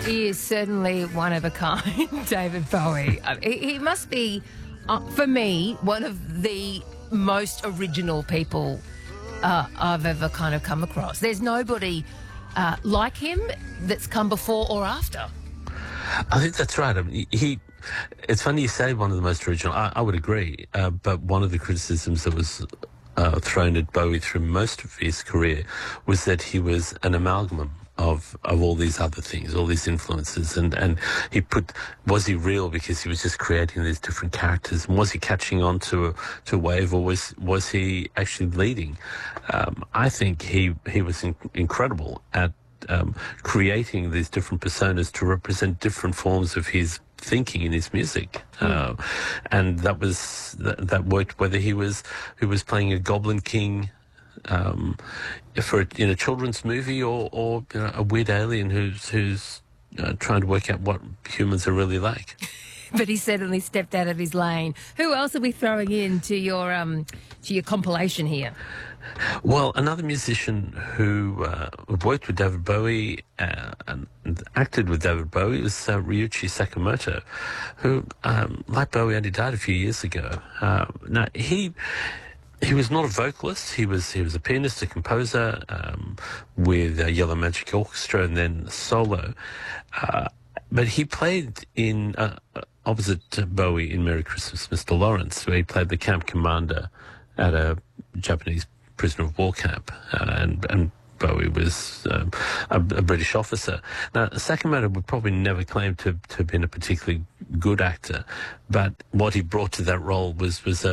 He is certainly one of a kind, David Bowie. He must be, for me, one of the most original people I've ever kind of come across. There's nobody like him that's come before or after. I think that's right. I mean, it's funny you say one of the most original. I would agree. But one of the criticisms that was thrown at Bowie through most of his career was that he was an amalgam of all these other things, all these influences, and was he real because he was just creating these different characters, and was he catching on to a wave, or was he actually leading? I think he was incredible at creating these different personas to represent different forms of his thinking in his music, and that worked whether he was playing a Goblin King in a children's movie, or a weird alien who's trying to work out what humans are really like. But he certainly stepped out of his lane. Who else are we throwing in to your compilation here? Well, another musician who worked with David Bowie and acted with David Bowie was Ryuichi Sakamoto, who, like Bowie, only died a few years ago. Now, he was not a vocalist. He was a pianist, a composer with Yellow Magic Orchestra, and then solo. But he played in opposite Bowie in Merry Christmas, Mr. Lawrence, where he played the camp commander at a Japanese prisoner of war camp, and Bowie was a British officer. Now, Sakamoto would probably never claim to have been a particularly good actor, but what he brought to that role was a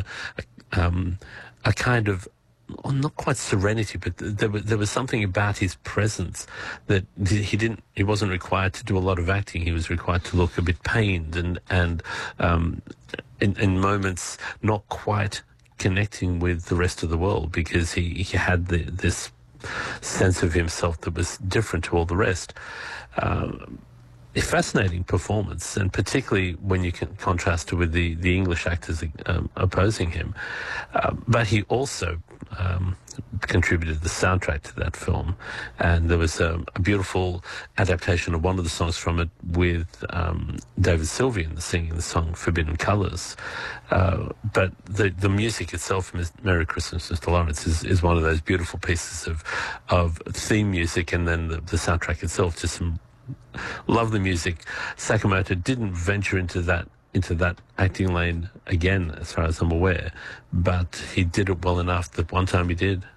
kind of, not quite serenity, but there was something about his presence that he wasn't required to do a lot of acting. He was required to look a bit pained and in moments not quite connecting with the rest of the world, because he had this sense of himself that was different to all the rest. A fascinating performance, and particularly when you can contrast it with the English actors opposing him. But he also contributed the soundtrack to that film, and there was a beautiful adaptation of one of the songs from it with David Sylvian singing the song Forbidden Colours. But the music itself, Merry Christmas, Mr. Lawrence, is one of those beautiful pieces of theme music, and then the soundtrack itself, just some lovely music. Sakamoto didn't venture into that acting lane again, as far as I'm aware, but he did it well enough that one time he did.